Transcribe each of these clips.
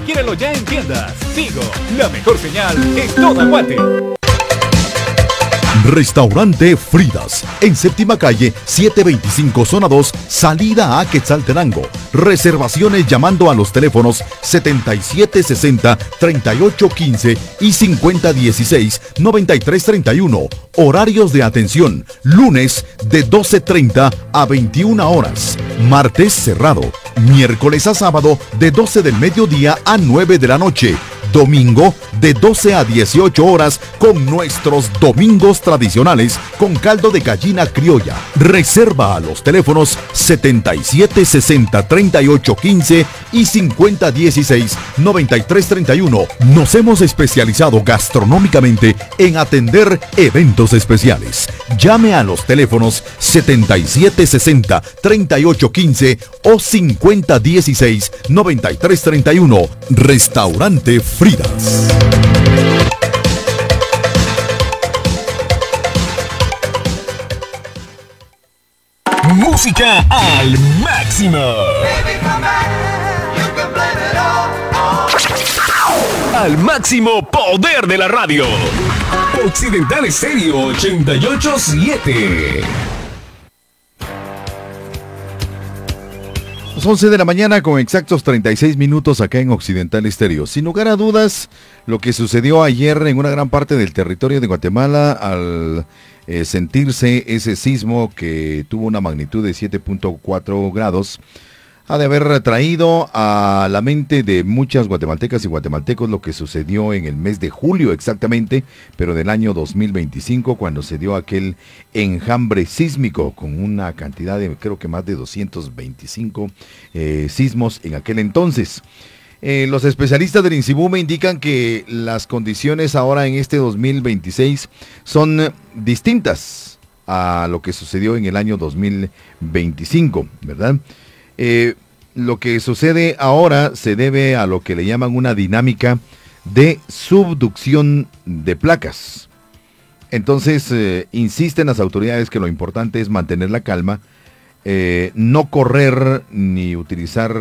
Adquiérelo ya en tiendas. Tigo, la mejor señal es toda Guate. Restaurante Fridas, en Séptima Calle, 725 Zona 2, salida a Quetzaltenango. Reservaciones llamando a los teléfonos 7760-3815 y 5016-9331. Horarios de atención, lunes de 12:30 a 21 horas. Martes cerrado. Miércoles a sábado de 12 del mediodía a 9 de la noche. Domingo de 12 a 18 horas con nuestros domingos tradicionales con caldo de gallina criolla. Reserva a los teléfonos 7760-3815 y 5016-9331. Nos hemos especializado gastronómicamente en atender eventos especiales. Llame a los teléfonos 7760-3815 o 5016-9331. Restaurante Fridas. Música al máximo. Al máximo poder de la radio. Occidental Estéreo 88.7. 11 de la mañana con exactos 36 minutos acá en Occidental Estéreo. Sin lugar a dudas, lo que sucedió ayer en una gran parte del territorio de Guatemala al sentirse ese sismo que tuvo una magnitud de 7.4 grados, ha de haber traído a la mente de muchas guatemaltecas y guatemaltecos lo que sucedió en el mes de julio exactamente, pero del año 2025, cuando se dio aquel enjambre sísmico con una cantidad de creo que más de 225 sismos en aquel entonces. Los especialistas del INSIBUME indican que las condiciones ahora en este 2026 son distintas a lo que sucedió en el año 2025, ¿verdad? Lo que sucede ahora se debe a lo que le llaman una dinámica de subducción de placas. Entonces, insisten las autoridades que lo importante es mantener la calma, no correr ni utilizar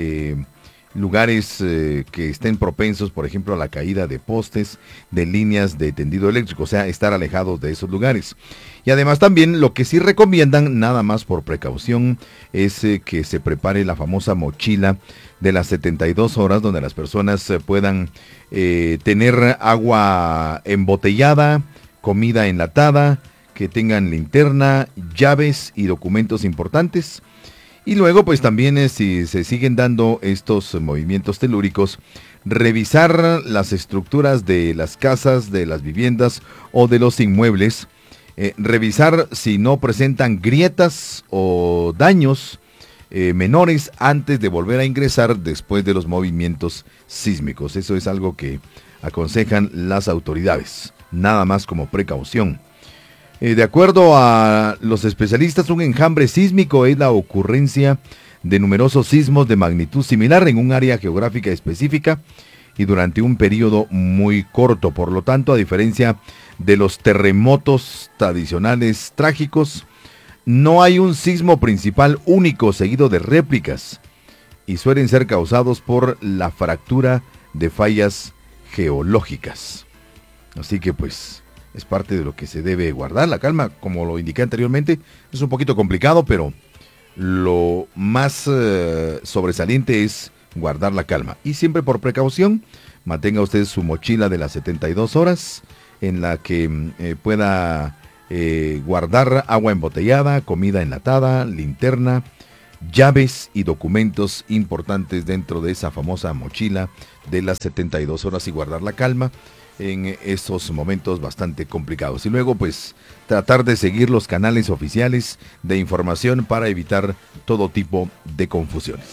lugares que estén propensos, por ejemplo, a la caída de postes, de líneas de tendido eléctrico, o sea, estar alejados de esos lugares. Y además también lo que sí recomiendan, nada más por precaución, es que se prepare la famosa mochila de las 72 horas, donde las personas puedan tener agua embotellada, comida enlatada, que tengan linterna, llaves y documentos importantes. Y luego, pues también si se siguen dando estos movimientos telúricos, revisar las estructuras de las casas, de las viviendas o de los inmuebles, revisar si no presentan grietas o daños menores antes de volver a ingresar después de los movimientos sísmicos. Eso es algo que aconsejan las autoridades, nada más como precaución. De acuerdo a los especialistas, un enjambre sísmico es la ocurrencia de numerosos sismos de magnitud similar en un área geográfica específica y durante un periodo muy corto. Por lo tanto, a diferencia de los terremotos tradicionales trágicos, no hay un sismo principal único seguido de réplicas y suelen ser causados por la fractura de fallas geológicas. Así que pues es parte de lo que se debe guardar, la calma, como lo indiqué anteriormente. Es un poquito complicado, pero lo más sobresaliente es guardar la calma. Y siempre por precaución, mantenga usted su mochila de las 72 horas, en la que pueda guardar agua embotellada, comida enlatada, linterna, llaves y documentos importantes dentro de esa famosa mochila de las 72 horas y guardar la calma en esos momentos bastante complicados. Y luego pues tratar de seguir los canales oficiales de información para evitar todo tipo de confusiones.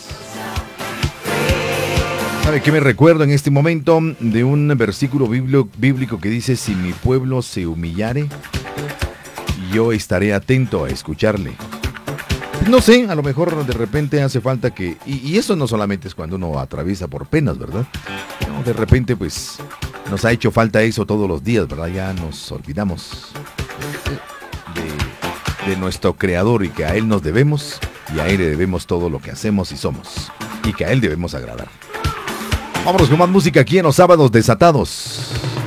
¿Sabe qué me recuerdo en este momento? De un versículo bíblico que dice: si mi pueblo se humillare, yo estaré atento a escucharle. No sé, a lo mejor de repente hace falta que... Y eso no solamente es cuando uno atraviesa por penas, ¿verdad? No, de repente pues nos ha hecho falta eso todos los días, ¿verdad? Ya nos olvidamos de nuestro Creador y que a Él nos debemos y a Él le debemos todo lo que hacemos y somos y que a Él debemos agradar. Vámonos con más música aquí en los sábados desatados.